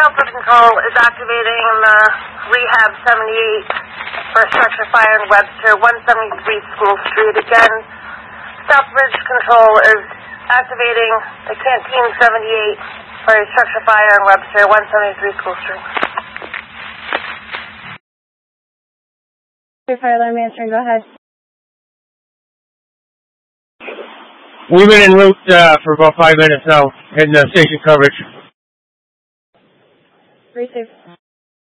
Southbridge Control is activating the Rehab 78 for a structure fire in Webster, 173 School Street. Again, Southbridge Control is activating the Canteen 78 for a structure fire in Webster, 173 School Street. Fire alarm answering, go ahead. We've been en route for about 5 minutes now in station coverage. Receive.